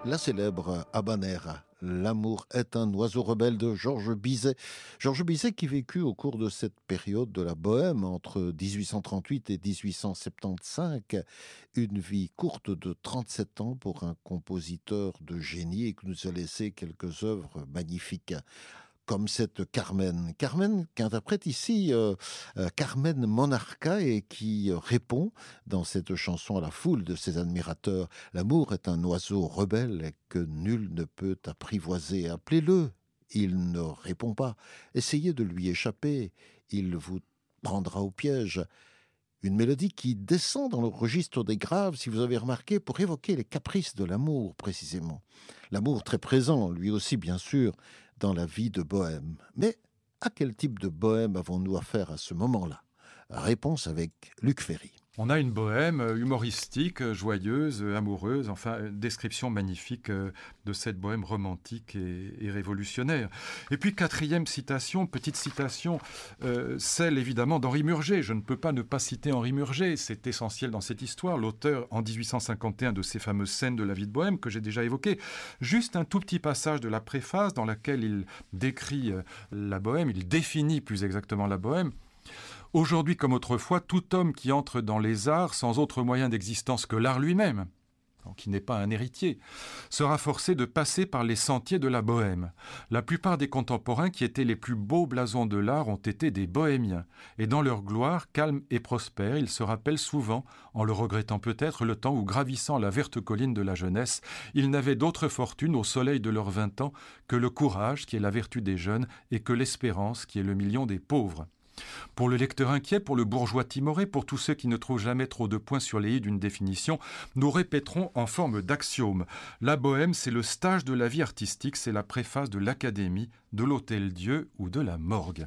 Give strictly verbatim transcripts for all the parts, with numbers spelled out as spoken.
la célèbre habanera. L'amour est un oiseau rebelle de Georges Bizet. Georges Bizet qui vécut au cours de cette période de la Bohème entre dix-huit cent trente-huit et dix-huit cent soixante-quinze, une vie courte de trente-sept ans pour un compositeur de génie et qui nous a laissé quelques œuvres magnifiques. Comme cette Carmen. Carmen qui interprète ici euh, euh, Carmen Monarca et qui euh, répond dans cette chanson à la foule de ses admirateurs. L'amour est un oiseau rebelle que nul ne peut apprivoiser. Appelez-le, il ne répond pas. Essayez de lui échapper, il vous prendra au piège. Une mélodie qui descend dans le registre des graves, si vous avez remarqué, pour évoquer les caprices de l'amour, précisément. L'amour très présent, lui aussi, bien sûr, dans la vie de Bohème. Mais à quel type de Bohème avons-nous affaire à ce moment-là? Réponse avec Luc Ferry. On a une bohème humoristique, joyeuse, amoureuse, enfin, une description magnifique de cette bohème romantique et, et révolutionnaire. Et puis, quatrième citation, petite citation, euh, celle évidemment d'Henri Murger. Je ne peux pas ne pas citer Henri Murger, c'est essentiel dans cette histoire, l'auteur en dix-huit cent cinquante et un de ces fameuses scènes de la vie de Bohème que j'ai déjà évoquées. Juste un tout petit passage de la préface dans laquelle il décrit la bohème, il définit plus exactement la bohème. Aujourd'hui comme autrefois, tout homme qui entre dans les arts sans autre moyen d'existence que l'art lui-même, qui n'est pas un héritier, sera forcé de passer par les sentiers de la bohème. La plupart des contemporains qui étaient les plus beaux blasons de l'art ont été des bohémiens, et dans leur gloire, calme et prospère, ils se rappellent souvent, en le regrettant peut-être, le temps où, gravissant la verte colline de la jeunesse, ils n'avaient d'autre fortune au soleil de leurs vingt ans que le courage, qui est la vertu des jeunes, et que l'espérance, qui est le million des pauvres. Pour le lecteur inquiet, pour le bourgeois timoré, pour tous ceux qui ne trouvent jamais trop de points sur les i d'une définition, nous répéterons en forme d'axiome. La bohème, c'est le stage de la vie artistique, c'est la préface de l'académie, de l'hôtel-Dieu ou de la morgue.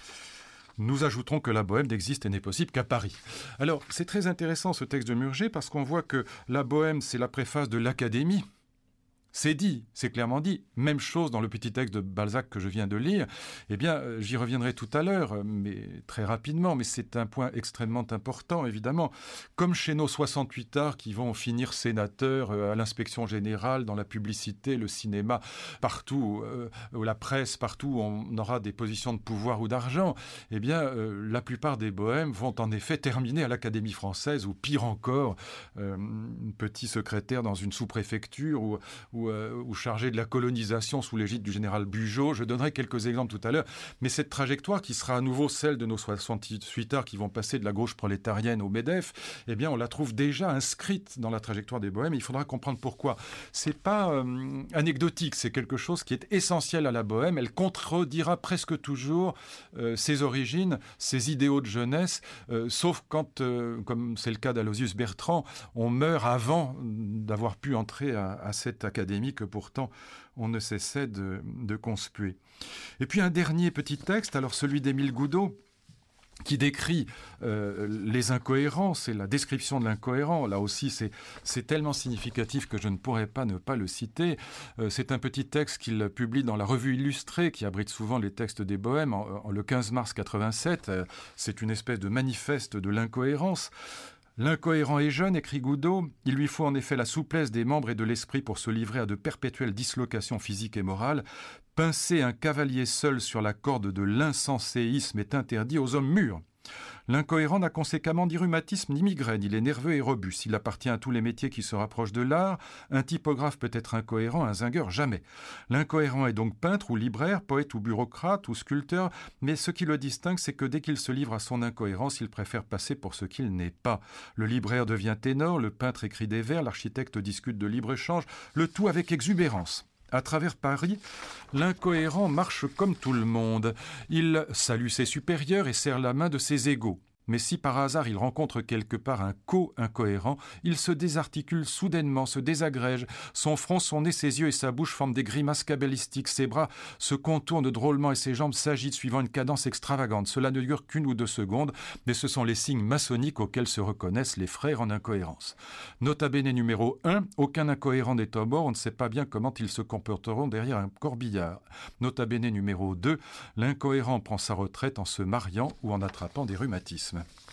Nous ajouterons que la bohème n'existe et n'est possible qu'à Paris. Alors, c'est très intéressant ce texte de Murger parce qu'on voit que la bohème, c'est la préface de l'académie. C'est dit, c'est clairement dit. Même chose dans le petit texte de Balzac que je viens de lire. Eh bien, j'y reviendrai tout à l'heure, mais très rapidement, mais c'est un point extrêmement important, évidemment. Comme chez nos soixante-huit arts qui vont finir sénateurs à l'inspection générale, dans la publicité, le cinéma, partout, euh, la presse, partout où on aura des positions de pouvoir ou d'argent, eh bien, euh, la plupart des bohèmes vont en effet terminer à l'Académie française, ou pire encore, euh, petit secrétaire dans une sous-préfecture, ou, ou Ou, euh, ou chargé de la colonisation sous l'égide du général Bugeaud. Je donnerai quelques exemples tout à l'heure. Mais cette trajectoire qui sera à nouveau celle de nos soixante-huit arts qui vont passer de la gauche prolétarienne au MEDEF, eh bien, on la trouve déjà inscrite dans la trajectoire des bohèmes. Il faudra comprendre pourquoi. C'est pas euh, anecdotique, c'est quelque chose qui est essentiel à la bohème. Elle contredira presque toujours euh, ses origines, ses idéaux de jeunesse, euh, sauf quand, euh, comme c'est le cas d'Aloysius Bertrand, on meurt avant d'avoir pu entrer à, à cette académie que pourtant on ne cessait de, de conspuer. Et puis un dernier petit texte, alors celui d'Émile Goudot, qui décrit euh, les incohérents, c'est la description de l'incohérent. Là aussi, c'est, c'est tellement significatif que je ne pourrais pas ne pas le citer. Euh, c'est un petit texte qu'il publie dans la Revue illustrée, qui abrite souvent les textes des bohèmes, en, en, le quinze mars quatre-vingt-sept. Euh, c'est une espèce de manifeste de l'incohérence. L'incohérent est jeune, écrit Goudot, il lui faut en effet la souplesse des membres et de l'esprit pour se livrer à de perpétuelles dislocations physiques et morales. Pincer un cavalier seul sur la corde de l'insenséisme est interdit aux hommes mûrs. L'incohérent n'a conséquemment ni rhumatisme ni migraine, il est nerveux et robuste, il appartient à tous les métiers qui se rapprochent de l'art, un typographe peut être incohérent, un zingueur jamais. L'incohérent est donc peintre ou libraire, poète ou bureaucrate ou sculpteur, mais ce qui le distingue, c'est que dès qu'il se livre à son incohérence, il préfère passer pour ce qu'il n'est pas. Le libraire devient ténor, le peintre écrit des vers, l'architecte discute de libre-échange, le tout avec exubérance. À travers Paris, l'incohérent marche comme tout le monde. Il salue ses supérieurs et serre la main de ses égaux. Mais si par hasard il rencontre quelque part un co-incohérent, il se désarticule soudainement, se désagrège. Son front, son nez, ses yeux et sa bouche forment des grimaces cabalistiques. Ses bras se contournent drôlement et ses jambes s'agitent suivant une cadence extravagante. Cela ne dure qu'une ou deux secondes, mais ce sont les signes maçonniques auxquels se reconnaissent les frères en incohérence. Nota bene numéro un, aucun incohérent n'est à bord, on ne sait pas bien comment ils se comporteront derrière un corbillard. Nota bene numéro deux, l'incohérent prend sa retraite en se mariant ou en attrapant des rhumatismes.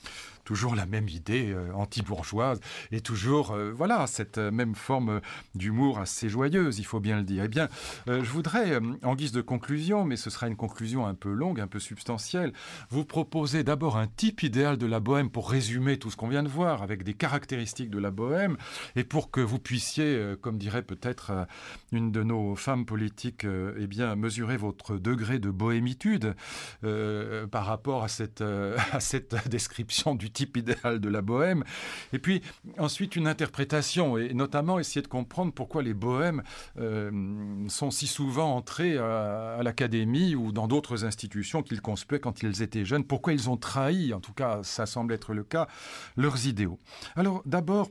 toujours la même idée euh, anti-bourgeoise et toujours, euh, voilà, cette même forme d'humour assez joyeuse, il faut bien le dire. Eh bien, euh, je voudrais, euh, en guise de conclusion, mais ce sera une conclusion un peu longue, un peu substantielle, vous proposer d'abord un type idéal de la bohème pour résumer tout ce qu'on vient de voir, avec des caractéristiques de la bohème, et pour que vous puissiez, euh, comme dirait peut-être euh, une de nos femmes politiques, euh, eh bien, mesurer votre degré de bohémitude euh, par rapport à cette, euh, à cette description du type idéal de la bohème. Et puis, ensuite, une interprétation, et notamment essayer de comprendre pourquoi les bohèmes euh, sont si souvent entrés à, à l'académie ou dans d'autres institutions qu'ils conspuaient quand ils étaient jeunes, pourquoi ils ont trahi, en tout cas, ça semble être le cas, leurs idéaux. Alors, d'abord,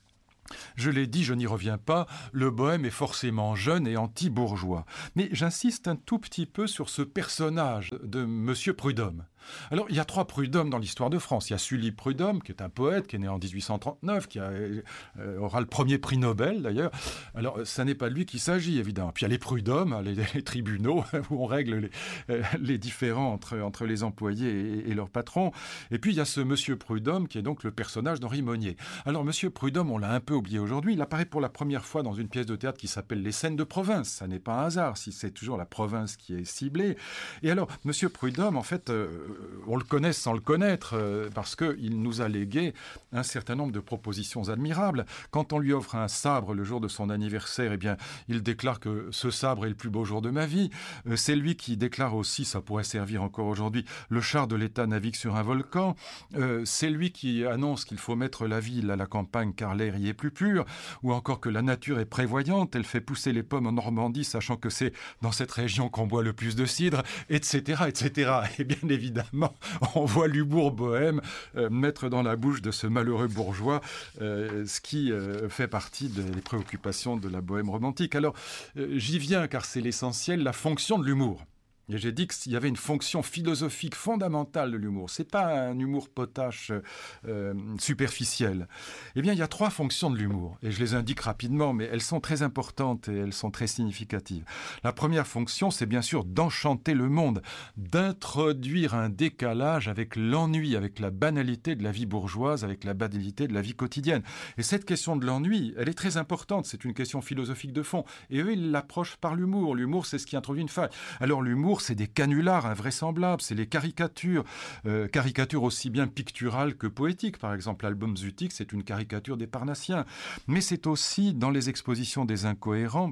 je l'ai dit, je n'y reviens pas, le bohème est forcément jeune et anti-bourgeois. Mais j'insiste un tout petit peu sur ce personnage de Monsieur Prudhomme. Alors, il y a trois Prud'hommes dans l'histoire de France. Il y a Sully Prud'homme, qui est un poète, qui est né en dix-huit cent trente-neuf, qui a, euh, aura le premier prix Nobel, d'ailleurs. Alors, ça n'est pas de lui qu'il s'agit, évidemment. Puis il y a les Prud'hommes, les, les tribunaux, où on règle les, euh, les différends entre, entre les employés et, et leurs patrons. Et puis, il y a ce Monsieur Prud'homme, qui est donc le personnage d'Henri Monnier. Alors, Monsieur Prud'homme, on l'a un peu oublié aujourd'hui. Il apparaît pour la première fois dans une pièce de théâtre qui s'appelle Les Scènes de province. Ça n'est pas un hasard, si c'est toujours la province qui est ciblée. Et alors, Monsieur Prud'homme, en fait... Euh, on le connaît sans le connaître, euh, parce qu'il nous a légué un certain nombre de propositions admirables. Quand on lui offre un sabre le jour de son anniversaire, eh bien, il déclare que ce sabre est le plus beau jour de ma vie. Euh, c'est lui qui déclare aussi, ça pourrait servir encore aujourd'hui, le char de l'État navigue sur un volcan. Euh, c'est lui qui annonce qu'il faut mettre la ville à la campagne car l'air y est plus pur, ou encore que la nature est prévoyante, elle fait pousser les pommes en Normandie, sachant que c'est dans cette région qu'on boit le plus de cidre, et cetera, et cetera. Et bien évidemment, on voit l'humour bohème euh, mettre dans la bouche de ce malheureux bourgeois euh, ce qui euh, fait partie des préoccupations de la bohème romantique. Alors, euh, j'y viens car c'est l'essentiel, la fonction de l'humour. Et j'ai dit qu'il y avait une fonction philosophique fondamentale de l'humour. C'est pas un humour potache euh, superficiel. Eh bien, il y a trois fonctions de l'humour. Et je les indique rapidement, mais elles sont très importantes et elles sont très significatives. La première fonction, c'est bien sûr d'enchanter le monde, d'introduire un décalage avec l'ennui, avec la banalité de la vie bourgeoise, avec la banalité de la vie quotidienne. Et cette question de l'ennui, elle est très importante. C'est une question philosophique de fond. Et eux, ils l'approchent par l'humour. L'humour, c'est ce qui introduit une faille. Alors, l'humour, c'est des canulars invraisemblables, c'est les caricatures, euh, caricatures aussi bien picturales que poétiques. Par exemple, l'album Zutik, c'est une caricature des Parnassiens. Mais c'est aussi, dans les expositions des incohérents,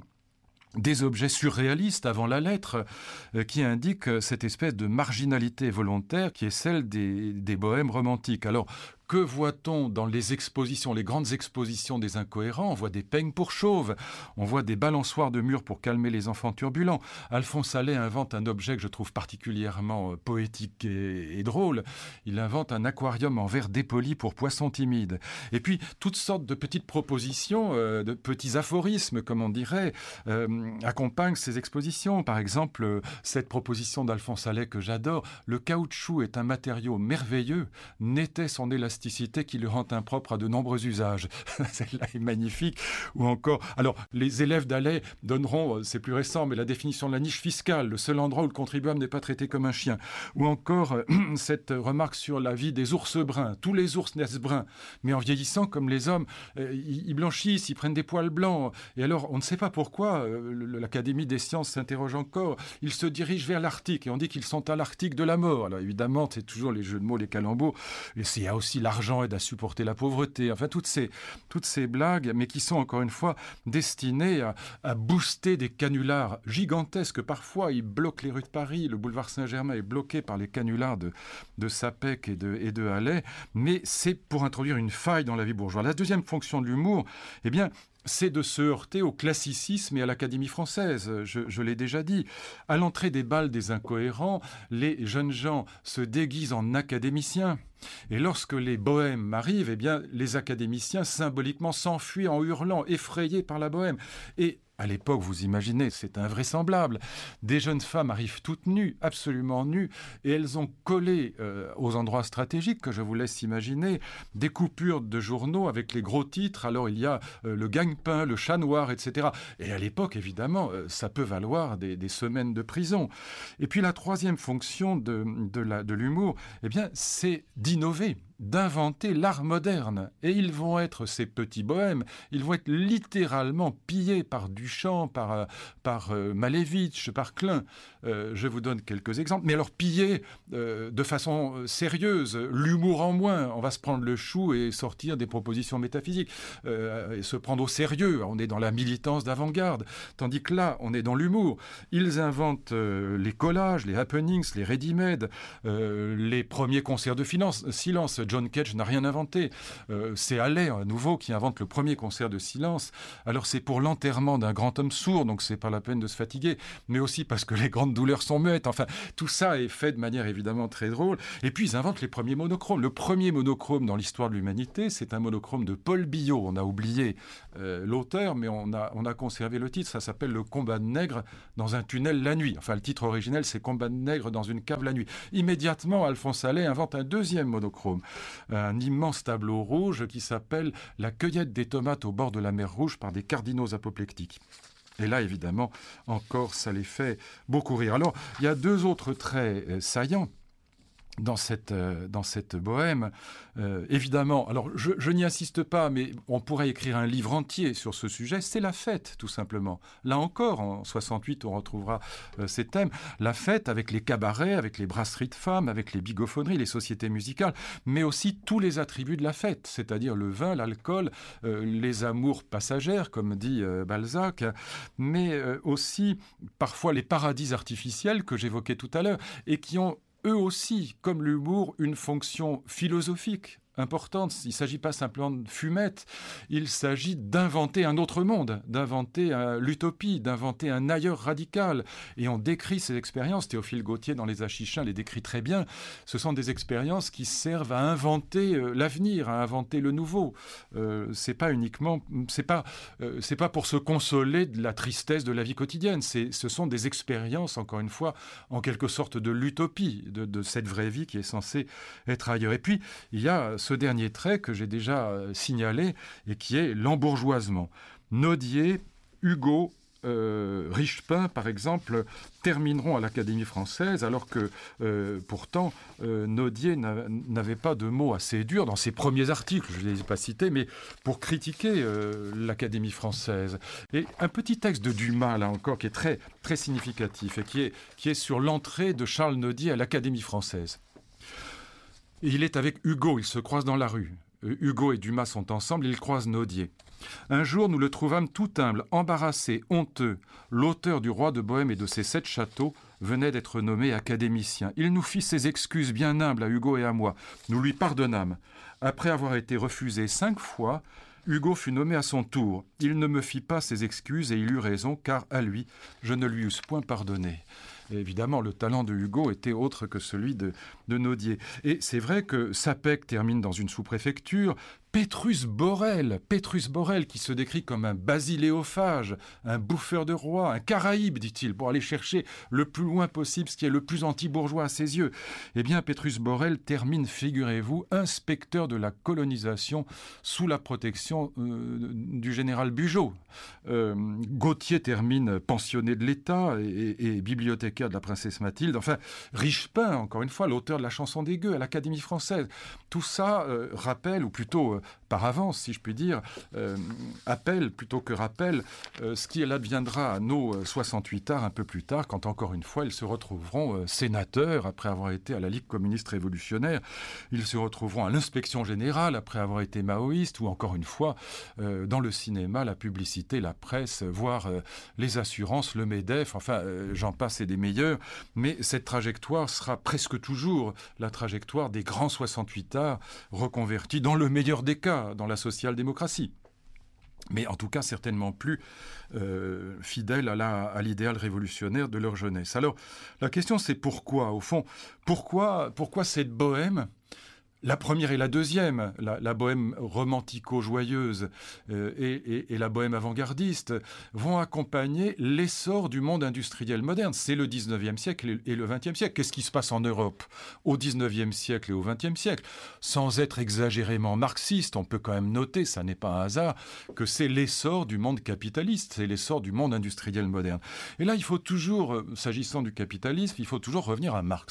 des objets surréalistes avant la lettre euh, qui indiquent cette espèce de marginalité volontaire qui est celle des, des bohèmes romantiques. Alors, que voit-on dans les expositions, les grandes expositions des incohérents? On voit des peignes pour chauves, on voit des balançoires de murs pour calmer les enfants turbulents. Alphonse Allais invente un objet que je trouve particulièrement poétique et, et drôle. Il invente un aquarium en verre dépoli pour poissons timides. Et puis, toutes sortes de petites propositions, euh, de petits aphorismes, comme on dirait, euh, accompagnent ces expositions. Par exemple, euh, cette proposition d'Alphonse Allais que j'adore, le caoutchouc est un matériau merveilleux, n'était son élasticité qui lui rend impropre à de nombreux usages. Celle-là est magnifique. Ou encore, alors, les élèves d'Allais donneront, c'est plus récent, mais la définition de la niche fiscale, le seul endroit où le contribuable n'est pas traité comme un chien. Ou encore, euh, cette remarque sur la vie des ours bruns. Tous les ours naissent bruns, mais en vieillissant, comme les hommes, euh, ils blanchissent, ils prennent des poils blancs. Et alors, on ne sait pas pourquoi, euh, l'Académie des sciences s'interroge encore, ils se dirigent vers l'Arctique, et on dit qu'ils sont à l'Arctique de la mort. Alors évidemment, c'est toujours les jeux de mots, les calembours, et il y a aussi l'argent aide à supporter la pauvreté, enfin toutes ces, toutes ces blagues, mais qui sont encore une fois destinées à, à booster des canulars gigantesques. Parfois, ils bloquent les rues de Paris, le boulevard Saint-Germain est bloqué par les canulars de, de Sapec et de, et de Allais, mais c'est pour introduire une faille dans la vie bourgeoise. La deuxième fonction de l'humour, eh bien, c'est de se heurter au classicisme et à l'Académie française, je, je l'ai déjà dit. À l'entrée des bals des incohérents, les jeunes gens se déguisent en académiciens. Et lorsque les bohèmes arrivent, eh bien, les académiciens symboliquement s'enfuient en hurlant, effrayés par la bohème. Et à l'époque, vous imaginez, c'est invraisemblable. Des jeunes femmes arrivent toutes nues, absolument nues, et elles ont collé euh, aux endroits stratégiques, que je vous laisse imaginer, des coupures de journaux avec les gros titres. Alors il y a euh, le gagne-pain, le chat noir, et cetera. Et à l'époque, évidemment, euh, ça peut valoir des, des semaines de prison. Et puis la troisième fonction de, de, la, de l'humour, eh bien, c'est d'innover. d'inventer l'art moderne. Et ils vont être, ces petits bohèmes, ils vont être littéralement pillés par Duchamp, par, par euh, Malevich, par Klein. Euh, je vous donne quelques exemples. Mais alors pillés euh, de façon sérieuse, l'humour en moins. On va se prendre le chou et sortir des propositions métaphysiques, euh, et se prendre au sérieux. On est dans la militance d'avant-garde. Tandis que là, on est dans l'humour. Ils inventent euh, les collages, les happenings, les ready-made, euh, les premiers concerts de finance, silence. John Cage n'a rien inventé. Euh, c'est Halley, à nouveau, qui invente le premier concert de silence. Alors c'est pour l'enterrement d'un grand homme sourd, donc c'est pas la peine de se fatiguer, mais aussi parce que les grandes douleurs sont muettes. Enfin, tout ça est fait de manière évidemment très drôle. Et puis ils inventent les premiers monochromes. Le premier monochrome dans l'histoire de l'humanité, c'est un monochrome de Paul Biot. On a oublié euh, l'auteur, mais on a, on a conservé le titre. Ça s'appelle Le combat de nègres dans un tunnel la nuit. Enfin, le titre originel, c'est Combat de nègres dans une cave la nuit. Immédiatement, Alphonse Allais invente un deuxième monochrome, un immense tableau rouge qui s'appelle La cueillette des tomates au bord de la mer Rouge par des cardinaux apoplectiques. Et là, évidemment, encore, ça les fait beaucoup rire. Alors, il y a deux autres traits euh, saillants dans cette, euh, dans cette bohème. Euh, évidemment, alors je, je n'y insiste pas, mais on pourrait écrire un livre entier sur ce sujet, c'est la fête, tout simplement. Là encore, en soixante-huit, on retrouvera euh, ces thèmes. La fête avec les cabarets, avec les brasseries de femmes, avec les bigophoneries, les sociétés musicales, mais aussi tous les attributs de la fête, c'est-à-dire le vin, l'alcool, euh, les amours passagères, comme dit euh, Balzac, mais euh, aussi parfois les paradis artificiels que j'évoquais tout à l'heure, et qui ont eux aussi, comme l'humour, une fonction philosophique importante. Il ne s'agit pas simplement de fumette, il s'agit d'inventer un autre monde, d'inventer euh, l'utopie, d'inventer un ailleurs radical. Et on décrit ces expériences, Théophile Gautier dans Les Achichins les décrit très bien, ce sont des expériences qui servent à inventer euh, l'avenir, à inventer le nouveau. Euh, c'est pas uniquement, c'est pas, euh, c'est pas pour se consoler de la tristesse de la vie quotidienne, c'est, ce sont des expériences, encore une fois, en quelque sorte de l'utopie, de, de cette vraie vie qui est censée être ailleurs. Et puis, il y a ce dernier trait que j'ai déjà euh, signalé et qui est l'embourgeoisement. Nodier, Hugo, euh, Richepin, par exemple, termineront à l'Académie française, alors que euh, pourtant euh, Nodier n'a, n'avait pas de mots assez durs dans ses premiers articles, je ne les ai pas cités, mais pour critiquer euh, l'Académie française. Et un petit texte de Dumas, là encore, qui est très, très significatif et qui est, qui est sur l'entrée de Charles Nodier à l'Académie française. Et il est avec Hugo, ils se croisent dans la rue. Hugo et Dumas sont ensemble, ils croisent Nodier. Un jour, nous le trouvâmes tout humble, embarrassé, honteux. L'auteur du Roi de Bohème et de ses sept châteaux venait d'être nommé académicien. Il nous fit ses excuses bien humbles à Hugo et à moi. Nous lui pardonnâmes. Après avoir été refusé cinq fois, Hugo fut nommé à son tour. Il ne me fit pas ses excuses et il eut raison, car à lui, je ne lui eusse point pardonné. Et évidemment, le talent de Hugo était autre que celui de, de Nodier. Et c'est vrai que Sapec termine dans une sous-préfecture. Pétrus Borel, Pétrus Borel qui se décrit comme un basiléophage, un bouffeur de roi, un Caraïbe, dit-il, pour aller chercher le plus loin possible ce qui est le plus anti-bourgeois à ses yeux. Eh bien, Pétrus Borel termine, figurez-vous, inspecteur de la colonisation sous la protection euh, du général Bugeaud. Euh, Gautier termine pensionné de l'État et, et, et bibliothécaire de la princesse Mathilde. Enfin, Richepin, encore une fois, l'auteur de la chanson des gueux à l'Académie française. Tout ça euh, rappelle, ou plutôt... Euh, par avance, si je puis dire, euh, appelle plutôt que rappelle euh, ce qui adviendra à nos euh, soixante-huit arts un peu plus tard, quand encore une fois ils se retrouveront euh, sénateurs après avoir été à la Ligue communiste révolutionnaire, ils se retrouveront à l'inspection générale après avoir été maoïstes, ou encore une fois euh, dans le cinéma, la publicité, la presse, voire euh, les assurances, le MEDEF, enfin euh, j'en passe et des meilleurs, mais cette trajectoire sera presque toujours la trajectoire des grands soixante-huit arts reconvertis dans le meilleur des cas dans la social-démocratie, mais en tout cas certainement plus euh, fidèles à, la, à l'idéal révolutionnaire de leur jeunesse. Alors la question c'est pourquoi, au fond, pourquoi, pourquoi cette bohème ? La première et la deuxième, la, la bohème romantico-joyeuse euh, et, et, et la bohème avant-gardiste, vont accompagner l'essor du monde industriel moderne. C'est le dix-neuvième siècle et le vingtième siècle. Qu'est-ce qui se passe en Europe au dix-neuvième siècle et au vingtième siècle ? Sans être exagérément marxiste, on peut quand même noter, ça n'est pas un hasard, que c'est l'essor du monde capitaliste, c'est l'essor du monde industriel moderne. Et là, il faut toujours, s'agissant du capitalisme, il faut toujours revenir à Marx.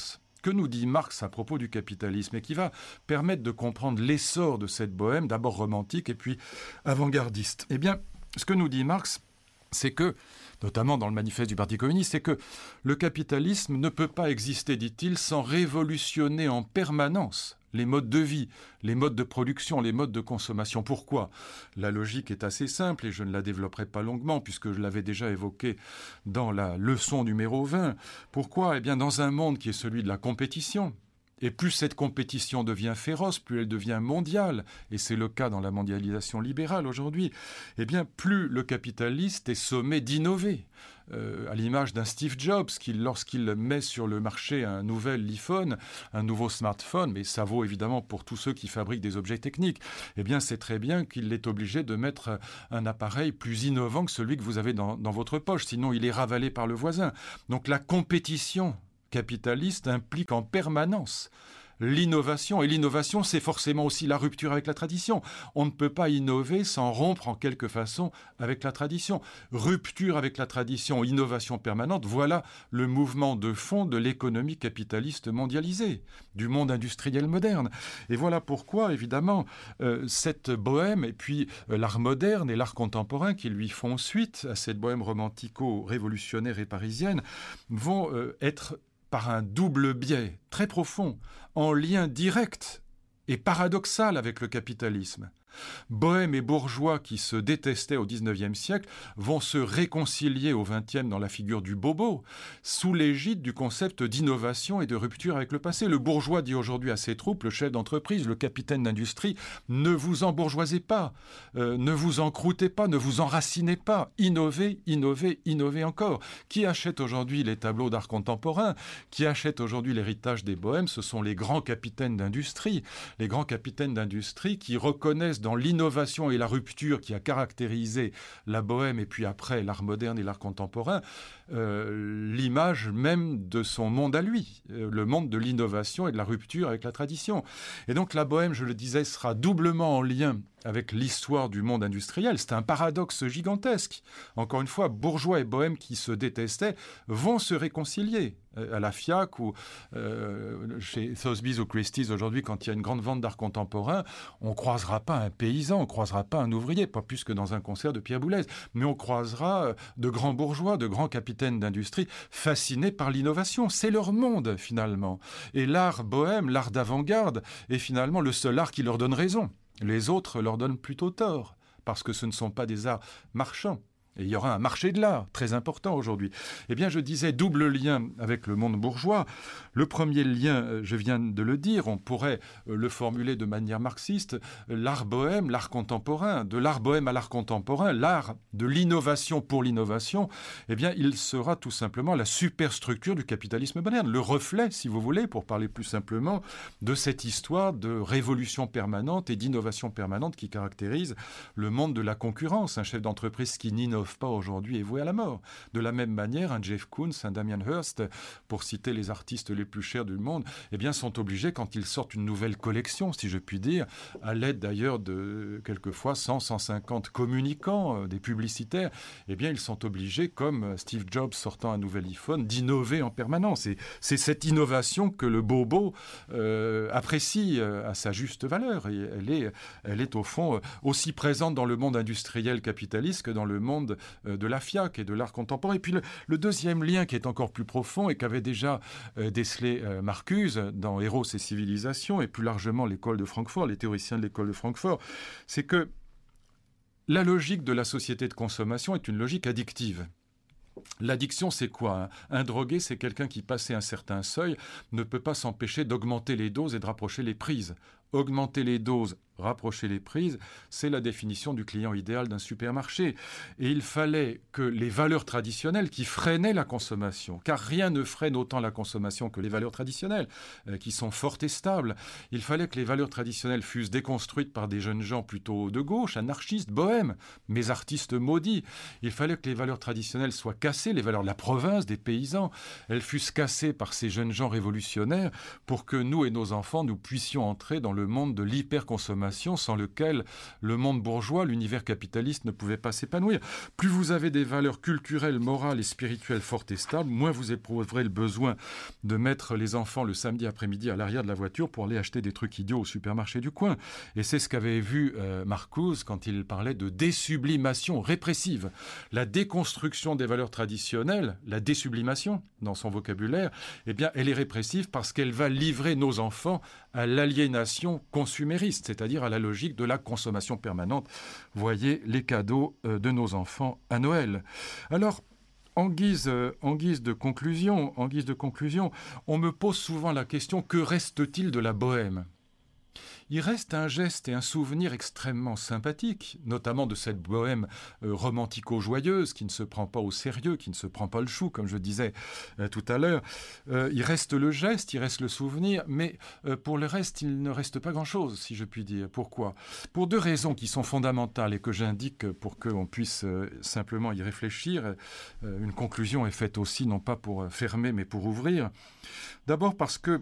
que nous dit Marx à propos du capitalisme et qui va permettre de comprendre l'essor de cette bohème, d'abord romantique et puis avant-gardiste. Eh bien, ce que nous dit Marx, c'est que, notamment dans le manifeste du Parti communiste, c'est que le capitalisme ne peut pas exister, dit-il, sans révolutionner en permanence les modes de vie, les modes de production, les modes de consommation. Pourquoi ? La logique est assez simple et je ne la développerai pas longuement puisque je l'avais déjà évoquée dans la leçon numéro vingt. Pourquoi ? Eh bien, dans un monde qui est celui de la compétition, et plus cette compétition devient féroce, plus elle devient mondiale, et c'est le cas dans la mondialisation libérale aujourd'hui, eh bien, plus le capitaliste est sommé d'innover. Euh, à l'image d'un Steve Jobs qui, lorsqu'il met sur le marché un nouvel iPhone, un nouveau smartphone, mais ça vaut évidemment pour tous ceux qui fabriquent des objets techniques, eh bien c'est très bien qu'il est obligé de mettre un appareil plus innovant que celui que vous avez dans, dans votre poche, sinon il est ravalé par le voisin. Donc la compétition capitaliste implique en permanence l'innovation. Et l'innovation, c'est forcément aussi la rupture avec la tradition. On ne peut pas innover sans rompre en quelque façon avec la tradition. Rupture avec la tradition, innovation permanente, voilà le mouvement de fond de l'économie capitaliste mondialisée, du monde industriel moderne. Et voilà pourquoi, évidemment, euh, cette bohème, et puis euh, l'art moderne et l'art contemporain qui lui font suite à cette bohème romantico-révolutionnaire et parisienne, vont euh, être par un double biais très profond, en lien direct et paradoxal avec le capitalisme. Bohème et bourgeois qui se détestaient au dix-neuvième siècle vont se réconcilier au vingtième dans la figure du bobo, sous l'égide du concept d'innovation et de rupture avec le passé. Le bourgeois dit aujourd'hui à ses troupes, le chef d'entreprise, le capitaine d'industrie, ne vous embourgeoisez pas, euh, ne vous encroûtez pas, ne vous enracinez pas, innovez, innovez, innovez encore. Qui achète aujourd'hui les tableaux d'art contemporain, qui achète aujourd'hui l'héritage des bohèmes, ce sont les grands capitaines d'industrie, les grands capitaines d'industrie qui reconnaissent dans l'innovation et la rupture qui a caractérisé la bohème et puis après l'art moderne et l'art contemporain, euh, l'image même de son monde à lui, euh, le monde de l'innovation et de la rupture avec la tradition. Et donc la bohème, je le disais, sera doublement en lien avec l'histoire du monde industriel. C'est un paradoxe gigantesque. Encore une fois, bourgeois et bohème qui se détestaient vont se réconcilier. À la FIAC ou euh, chez Sotheby's ou Christie's aujourd'hui, quand il y a une grande vente d'art contemporain, on ne croisera pas un paysan, on ne croisera pas un ouvrier, pas plus que dans un concert de Pierre Boulez, mais on croisera de grands bourgeois, de grands capitaines d'industrie fascinés par l'innovation. C'est leur monde finalement. Et l'art bohème, l'art d'avant-garde, est finalement le seul art qui leur donne raison. Les autres leur donnent plutôt tort, parce que ce ne sont pas des arts marchands. Et il y aura un marché de l'art très important aujourd'hui. Eh bien, je disais double lien avec le monde bourgeois. Le premier lien, je viens de le dire, on pourrait le formuler de manière marxiste, l'art bohème, l'art contemporain, de l'art bohème à l'art contemporain, l'art de l'innovation pour l'innovation, eh bien, il sera tout simplement la superstructure du capitalisme moderne, le reflet, si vous voulez, pour parler plus simplement, de cette histoire de révolution permanente et d'innovation permanente qui caractérise le monde de la concurrence. Un chef d'entreprise qui n'innove pas aujourd'hui est voué à la mort. De la même manière, un Jeff Koons, un Damien Hirst, pour citer les artistes les plus chers du monde, eh bien, sont obligés, quand ils sortent une nouvelle collection, si je puis dire, à l'aide d'ailleurs de quelquefois cent, cent cinquante communicants, euh, des publicitaires, eh bien, ils sont obligés, comme Steve Jobs sortant un nouvel iPhone, d'innover en permanence. Et c'est cette innovation que le bobo euh, apprécie euh, à sa juste valeur. Et elle est, elle est au fond aussi présente dans le monde industriel capitaliste que dans le monde de la FIAC et de l'art contemporain. Et puis le, le deuxième lien qui est encore plus profond et qu'avait déjà euh, décelé euh, Marcuse dans Héros et Civilisation et plus largement l'école de Francfort, les théoriciens de l'école de Francfort, c'est que la logique de la société de consommation est une logique addictive. L'addiction, c'est quoi ? Un drogué, c'est quelqu'un qui, passé un certain seuil, ne peut pas s'empêcher d'augmenter les doses et de rapprocher les prises. Augmenter les doses, rapprocher les prises, c'est la définition du client idéal d'un supermarché. Et il fallait que les valeurs traditionnelles qui freinaient la consommation, car rien ne freine autant la consommation que les valeurs traditionnelles, euh, qui sont fortes et stables, il fallait que les valeurs traditionnelles fussent déconstruites par des jeunes gens plutôt de gauche, anarchistes, bohèmes, mais artistes maudits. Il fallait que les valeurs traditionnelles soient cassées, les valeurs de la province, des paysans, elles fussent cassées par ces jeunes gens révolutionnaires pour que nous et nos enfants, nous puissions entrer dans le le monde de l'hyperconsommation sans lequel le monde bourgeois, l'univers capitaliste ne pouvait pas s'épanouir. Plus vous avez des valeurs culturelles, morales et spirituelles fortes et stables, moins vous éprouverez le besoin de mettre les enfants le samedi après-midi à l'arrière de la voiture pour aller acheter des trucs idiots au supermarché du coin. Et c'est ce qu'avait vu euh, Marcuse quand il parlait de désublimation répressive. La déconstruction des valeurs traditionnelles, la désublimation dans son vocabulaire, eh bien, elle est répressive parce qu'elle va livrer nos enfants à l'aliénation consumériste, c'est-à-dire à la logique de la consommation permanente. Voyez les cadeaux euh, de nos enfants à Noël. Alors, En guise, en guise de conclusion, en guise de conclusion, on me pose souvent la question: que reste-t-il de la bohème ? Il reste un geste et un souvenir extrêmement sympathique, notamment de cette bohème euh, romantico-joyeuse qui ne se prend pas au sérieux, qui ne se prend pas le chou, comme je disais euh, tout à l'heure. Euh, il reste le geste, il reste le souvenir, mais euh, pour le reste, il ne reste pas grand-chose, si je puis dire. Pourquoi ? Pour deux raisons qui sont fondamentales et que j'indique pour qu'on puisse euh, simplement y réfléchir. Euh, une conclusion est faite aussi, non pas pour fermer, mais pour ouvrir. D'abord parce que